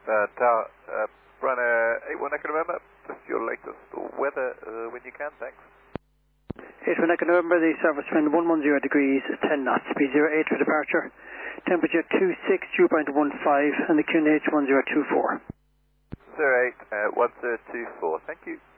Tower, runner 81 Echo November, just your latest weather when you can, thanks. 81 Echo November, the surface wind 110 degrees, 10 knots, speed 08 for departure, temperature 26, 0.15, and the QNH 1024. 08, 1024, thank you.